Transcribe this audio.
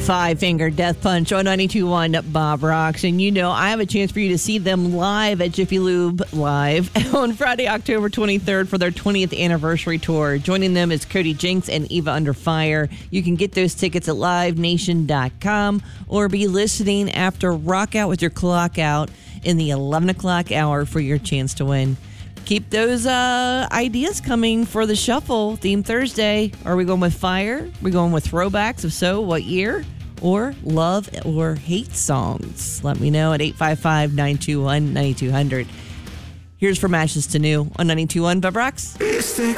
Five Finger Death Punch on 92.1 Bob Rocks. And I have a chance for you to see them live at Jiffy Lube Live on Friday, October 23rd for their 20th anniversary tour. Joining them is Cody Jinks and Eva Under Fire. You can get those tickets at livenation.com or be listening after Rock Out with your clock out in the 11 o'clock hour for your chance to win. Keep those ideas coming for the Shuffle theme Thursday. Are we going with fire? Are we going with throwbacks? If so, what year? Or love or hate songs? Let me know at 855-921-9200. Here's From Ashes to New on 92.1 Bob Rocks.